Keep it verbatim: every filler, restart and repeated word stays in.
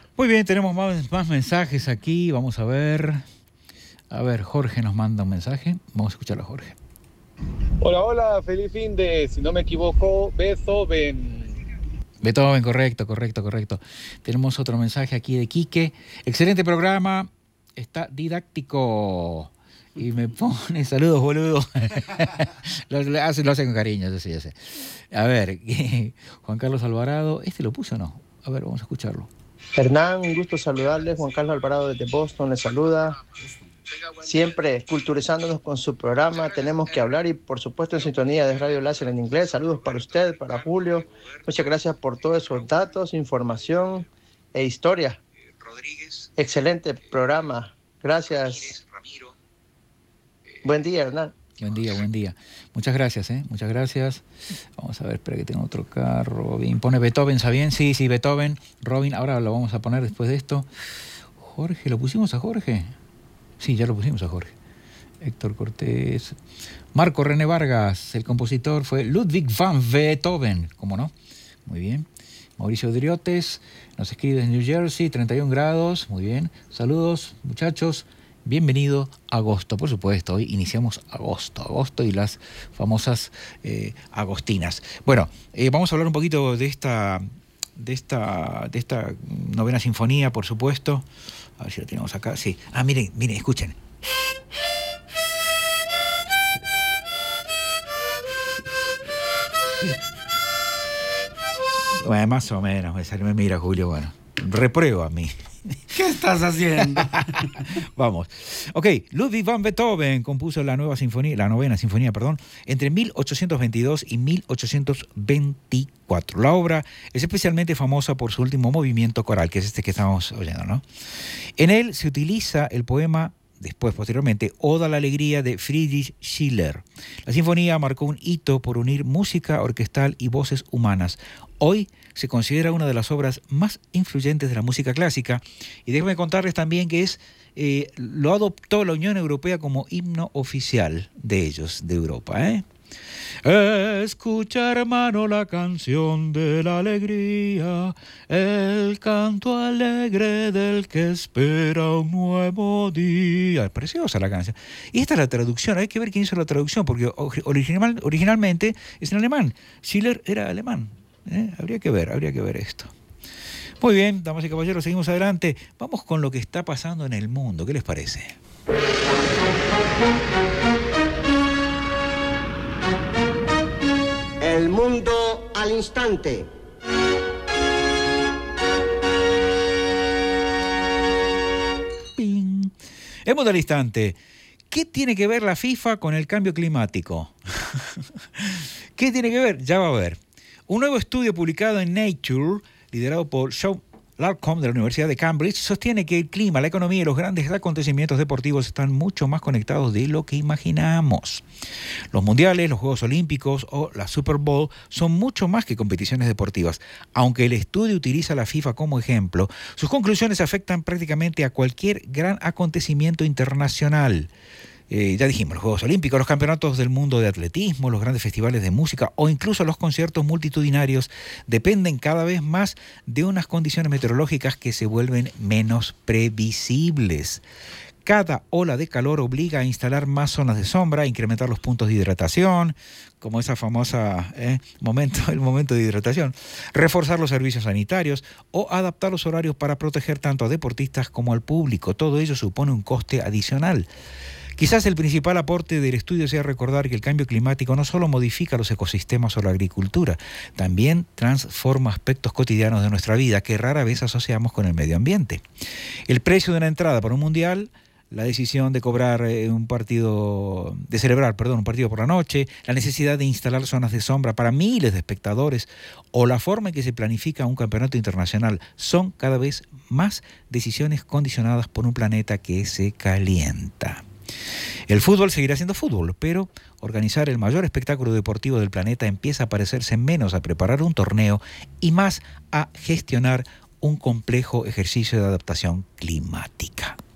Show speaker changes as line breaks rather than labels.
Muy bien, tenemos más, más mensajes aquí. Vamos a ver. A ver, Jorge nos manda un mensaje. Vamos a escuchar a Jorge.
Hola, hola, feliz fin de, si no me equivoco, Beethoven.
Beethoven, correcto, correcto, correcto. Tenemos otro mensaje aquí de Quique. Excelente programa, está didáctico. Y me pone saludos, boludo. lo, lo, hace, lo hace con cariño, yo sé, yo sé. A ver, Juan Carlos Alvarado, ¿este lo puso o no? A ver, vamos a escucharlo.
Hernán, un gusto saludarles. Juan Carlos Alvarado desde Boston les saluda. Siempre culturizándonos con su programa. Tenemos que hablar y, por supuesto, en sintonía de Radio Láser en inglés. Saludos para usted, para Julio. Muchas gracias por todos esos datos, información e historia. Excelente programa. Gracias. Buen día, Hernán.
Buen día, buen día. Muchas gracias, ¿eh? Muchas gracias. Vamos a ver, espera que tengo otro carro. Robin, pone Beethoven, ¿está bien? Sí, sí, Beethoven. Robin, ahora lo vamos a poner después de esto. Jorge, ¿lo pusimos a Jorge? Sí, ya lo pusimos a Jorge. Héctor Cortés. Marco René Vargas, el compositor fue Ludwig van Beethoven, ¿cómo no? Muy bien. Mauricio Driotes, nos escribe desde New Jersey, treinta y un grados, muy bien. Saludos, muchachos. Bienvenido a agosto, por supuesto. Hoy iniciamos agosto, agosto y las famosas eh, agostinas. Bueno, eh, vamos a hablar un poquito de esta, de esta, de esta novena sinfonía, por supuesto. A ver si lo tenemos acá. Sí. Ah, miren, miren, escuchen. Bueno, más o menos, me sale, me mira Julio, bueno, reprueba a mí.
¿Qué estás haciendo?
Vamos. Ok, Ludwig van Beethoven compuso la nueva sinfonía, la novena sinfonía, perdón, entre mil ochocientos veintidós y mil ochocientos veinticuatro. La obra es especialmente famosa por su último movimiento coral, que es este que estamos oyendo, ¿no? En él se utiliza el poema, después, posteriormente, Oda a la Alegría de Friedrich Schiller. La sinfonía marcó un hito por unir música orquestal y voces humanas. Hoy se considera una de las obras más influyentes de la música clásica. Y déjenme contarles también que es eh, lo adoptó la Unión Europea como himno oficial de ellos, de Europa, ¿eh? Escucha, hermano, la canción de la alegría, el canto alegre del que espera un nuevo día. Es preciosa la canción. Y esta es la traducción, hay que ver quién hizo la traducción, porque original, originalmente es en alemán. Schiller era alemán. ¿eh? Habría que ver, habría que ver esto. Muy bien, damas y caballeros, seguimos adelante. Vamos con lo que está pasando en el mundo. ¿Qué les parece?
El mundo al instante.
¡Ping! El mundo al instante. ¿Qué tiene que ver la FIFA con el cambio climático? ¿Qué tiene que ver? Ya va a ver. Un nuevo estudio publicado en Nature, liderado por Sean Larcombe de la Universidad de Cambridge, sostiene que el clima, la economía y los grandes acontecimientos deportivos están mucho más conectados de lo que imaginamos. Los mundiales, los Juegos Olímpicos o la Super Bowl son mucho más que competiciones deportivas. Aunque el estudio utiliza a la FIFA como ejemplo, sus conclusiones afectan prácticamente a cualquier gran acontecimiento internacional. Eh, ya dijimos, los Juegos Olímpicos, los campeonatos del mundo de atletismo, los grandes festivales de música o incluso los conciertos multitudinarios dependen cada vez más de unas condiciones meteorológicas que se vuelven menos previsibles. Cada ola de calor obliga a instalar más zonas de sombra, incrementar los puntos de hidratación, como esa famosa eh, momento, el momento de hidratación, reforzar los servicios sanitarios o adaptar los horarios para proteger tanto a deportistas como al público. Todo ello supone un coste adicional. Quizás el principal aporte del estudio sea recordar que el cambio climático no solo modifica los ecosistemas o la agricultura, también transforma aspectos cotidianos de nuestra vida que rara vez asociamos con el medio ambiente. El precio de una entrada para un mundial, la decisión de cobrar eh, un partido, de celebrar, perdón, un partido por la noche, la necesidad de instalar zonas de sombra para miles de espectadores o la forma en que se planifica un campeonato internacional son cada vez más decisiones condicionadas por un planeta que se calienta. El fútbol seguirá siendo fútbol, pero organizar el mayor espectáculo deportivo del planeta empieza a parecerse menos a preparar un torneo y más a gestionar un complejo ejercicio de adaptación climática.